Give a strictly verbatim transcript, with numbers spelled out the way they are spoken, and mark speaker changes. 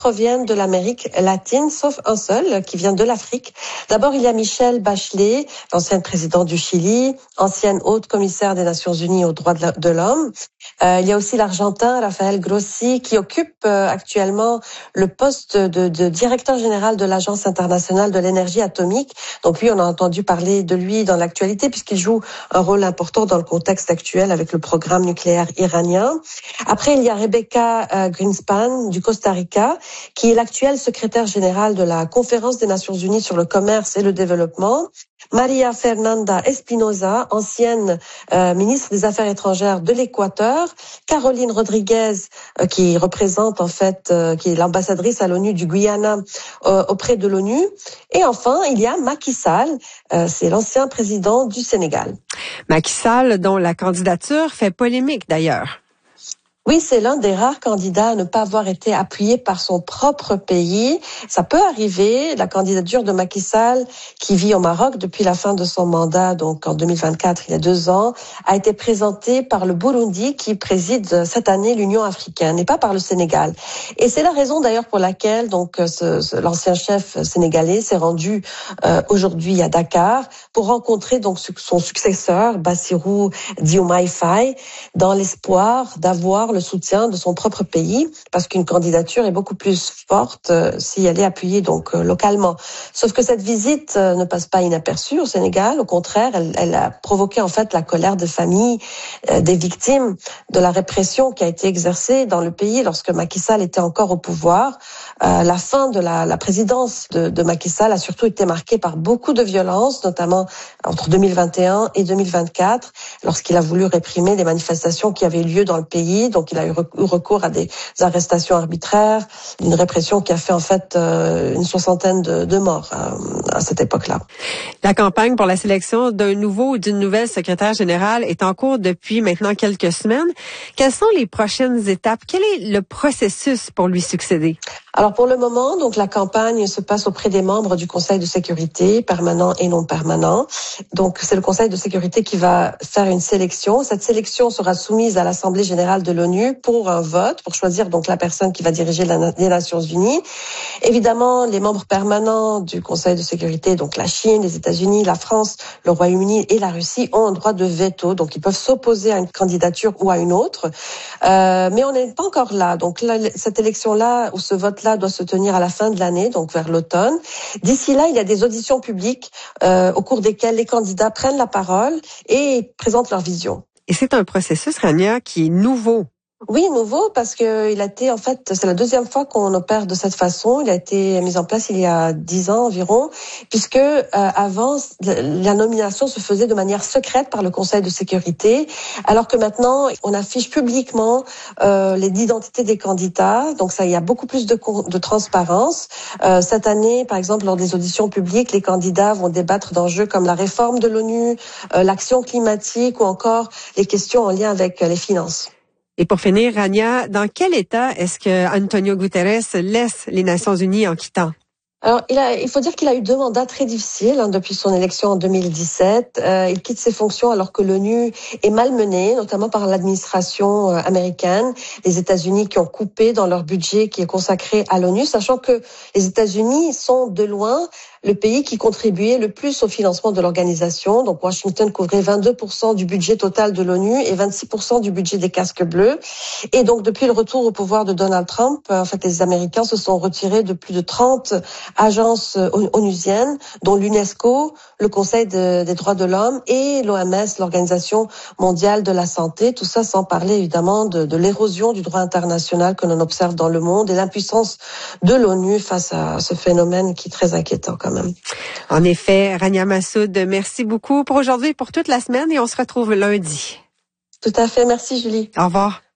Speaker 1: proviennent de l'Amérique latine, sauf un seul qui vient de l'Afrique. D'abord, il y a Michelle Bachelet, l'ancienne présidente du Chili, ancienne haute commissaire des Nations Unies aux droits de l'homme. Euh, il y a aussi l'Argentin Rafael Grossi qui occupe euh, actuellement le poste de, de directeur général de l'Agence internationale de l'énergie atomique. Donc lui, on a entendu parler de lui dans l'actualité puisqu'il joue un rôle important dans le contexte actuel avec le programme nucléaire iranien. Après, il y a Rebecca euh, Greenspan du Costa Rica, qui est l'actuelle secrétaire générale de la Conférence des Nations Unies sur le commerce et le développement. Maria Fernanda Espinosa, ancienne euh, ministre des Affaires étrangères de l'Équateur. Caroline Rodriguez, euh, qui représente en fait, euh, qui est l'ambassadrice à l'ONU du Guyana euh, auprès de l'ONU. Et enfin, il y a Macky Sall, euh, c'est l'ancien président du Sénégal.
Speaker 2: Macky Sall, dont la candidature fait polémique d'ailleurs.
Speaker 1: Oui, c'est l'un des rares candidats à ne pas avoir été appuyé par son propre pays. Ça peut arriver. La candidature de Macky Sall, qui vit au Maroc depuis la fin de son mandat, donc en deux mille vingt-quatre, il y a deux ans, a été présentée par le Burundi, qui préside cette année l'Union africaine, et pas par le Sénégal. Et c'est la raison d'ailleurs pour laquelle donc ce, ce, l'ancien chef sénégalais s'est rendu euh, aujourd'hui à Dakar pour rencontrer donc son successeur, Bassirou Diomaye Faye, dans l'espoir d'avoir le soutien de son propre pays, parce qu'une candidature est beaucoup plus forte euh, si elle est appuyée donc euh, localement. Sauf que cette visite euh, ne passe pas inaperçue au Sénégal. Au contraire, elle, elle a provoqué en fait la colère des familles euh, des victimes de la répression qui a été exercée dans le pays lorsque Macky Sall était encore au pouvoir. Euh, la fin de la, la présidence de, de Macky Sall a surtout été marquée par beaucoup de violences, notamment entre deux mille vingt et un et deux mille vingt-quatre, lorsqu'il a voulu réprimer les manifestations qui avaient lieu dans le pays. Donc, il a eu recours à des arrestations arbitraires, une répression qui a fait en fait euh, une soixantaine de, de morts à, à cette époque-là.
Speaker 2: La campagne pour la sélection d'un nouveau ou d'une nouvelle secrétaire générale est en cours depuis maintenant quelques semaines. Quelles sont les prochaines étapes? Quel est le processus pour lui succéder?
Speaker 1: Alors pour le moment, donc la campagne se passe auprès des membres du Conseil de sécurité, permanent et non permanent. Donc c'est le Conseil de sécurité qui va faire une sélection. Cette sélection sera soumise à l'Assemblée générale de l'ONU pour un vote, pour choisir donc la personne qui va diriger la, les Nations Unies. Évidemment, les membres permanents du Conseil de sécurité, donc la Chine, les États-Unis, la France, le Royaume-Uni et la Russie, ont un droit de veto. Donc ils peuvent s'opposer à une candidature ou à une autre. Euh, mais on n'est pas encore là. Donc là, cette élection-là ou ce vote là doit se tenir à la fin de l'année, donc vers l'automne. D'ici là, il y a des auditions publiques euh, au cours desquelles les candidats prennent la parole et présentent leur vision.
Speaker 2: Et c'est un processus, Rania, qui est nouveau.
Speaker 1: Oui, nouveau parce que il a été en fait, c'est la deuxième fois qu'on opère de cette façon. Il a été mis en place il y a dix ans environ, puisque euh, avant la nomination se faisait de manière secrète par le Conseil de sécurité, alors que maintenant on affiche publiquement euh, les identités des candidats. Donc ça, il y a beaucoup plus de, de transparence. Euh, cette année, par exemple, lors des auditions publiques, les candidats vont débattre d'enjeux comme la réforme de l'ONU, euh, l'action climatique ou encore les questions en lien avec les finances.
Speaker 2: Et pour finir, Rania, dans quel état est-ce que Antonio Guterres laisse les Nations Unies en quittant?
Speaker 1: Alors, il, a, il faut dire qu'il a eu deux mandats très difficiles hein, depuis son élection en deux mille dix-sept. Euh, il quitte ses fonctions alors que l'ONU est malmenée, notamment par l'administration euh, américaine, les États-Unis qui ont coupé dans leur budget qui est consacré à l'ONU, sachant que les États-Unis sont de loin le pays qui contribuait le plus au financement de l'organisation. Donc Washington couvrait vingt-deux pour cent du budget total de l'ONU et vingt-six pour cent du budget des casques bleus. Et donc depuis le retour au pouvoir de Donald Trump, en fait les Américains se sont retirés de plus de trente agences onusiennes, dont l'UNESCO, le Conseil de, des droits de l'homme et l'O M S, l'Organisation mondiale de la santé. Tout ça sans parler évidemment de, de l'érosion du droit international que l'on observe dans le monde et l'impuissance de l'ONU face à ce phénomène qui est très inquiétant quand même.
Speaker 2: En effet, Rania Massoud, merci beaucoup pour aujourd'hui et pour toute la semaine et on se retrouve lundi.
Speaker 1: Tout à fait. Merci Julie.
Speaker 2: Au revoir.